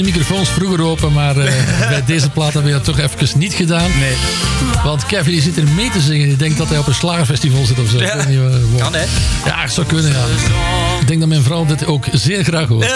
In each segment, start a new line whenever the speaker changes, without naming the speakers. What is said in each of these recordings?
De microfoons vroeger open, maar bij deze plaat hebben we dat toch even niet gedaan.
Nee.
Want Kevin die zit er mee te zingen. Die denkt dat hij op een slagerfestival zit of zo.
Ja. Kan, hè?
Ja, het zou kunnen, ja. Ik denk dat mijn vrouw dit ook zeer graag hoort.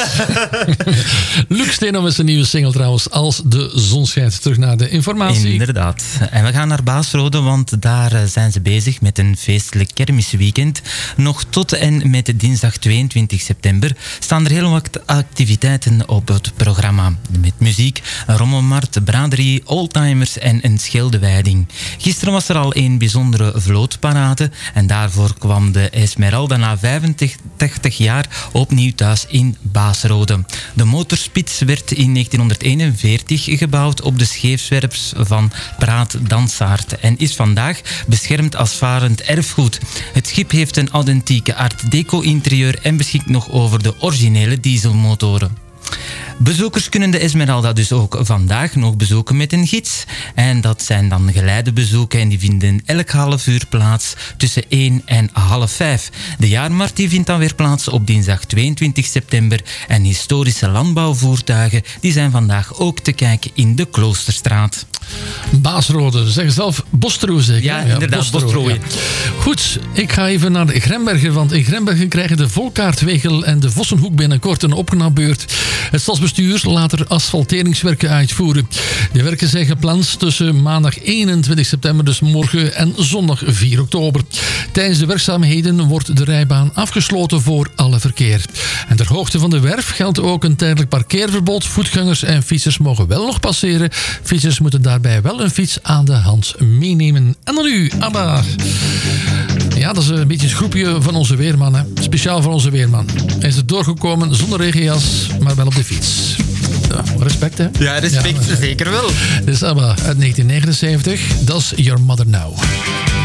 Luc Steenom met zijn nieuwe single trouwens. Als de zon schijnt. Terug naar de informatie.
Inderdaad. En we gaan naar Baasrode, want daar zijn ze bezig met een feestelijk kermisweekend. Nog tot en met dinsdag 22 september staan er heel wat activiteiten op het programma. Met muziek, een rommelmarkt, braderie, oldtimers en een schilderwijding. Gisteren was er al een bijzondere vlootparade en daarvoor kwam de Esmeralda na 85 jaar opnieuw thuis in Baasrode. De motorspits werd in 1941 gebouwd op de scheepswerf van Praat Dansaert en is vandaag beschermd als varend erfgoed. Het schip heeft een authentieke art deco interieur en beschikt nog over de originele dieselmotoren. Bezoekers kunnen de Esmeralda dus ook vandaag nog bezoeken met een gids. En dat zijn dan geleide bezoeken en die vinden elk half uur plaats tussen 1 en half 5. De jaarmarkt die vindt dan weer plaats op dinsdag 22 september. En historische landbouwvoertuigen die zijn vandaag ook te kijken in de Kloosterstraat.
Baasrode, zeg zelf Bostroe zeker?
Ja, inderdaad, Bostroe.
Ja. Goed, ik ga even naar Grembergen, want in Grembergen krijgen de Volkaartwegel en de Vossenhoek binnenkort een opknapbeurt. Het stadsbestuur laat er asfalteringswerken uitvoeren. De werken zijn gepland tussen maandag 21 september, dus morgen, en zondag 4 oktober. Tijdens de werkzaamheden wordt de rijbaan afgesloten voor alle verkeer. En ter hoogte van de werf geldt ook een tijdelijk parkeerverbod. Voetgangers en fietsers mogen wel nog passeren. Fietsers moeten daarbij wel een fiets aan de hand meenemen. En dan nu, ABBA. Ja, dat is een beetje het groepje van onze weerman. Hè. Speciaal voor onze weerman. Hij is er doorgekomen zonder regenjas, maar wel op de fiets. Ja, respect, hè?
Ja, respect, zeker wel.
Dit is ABBA uit 1979. Dat is Your Mother Now.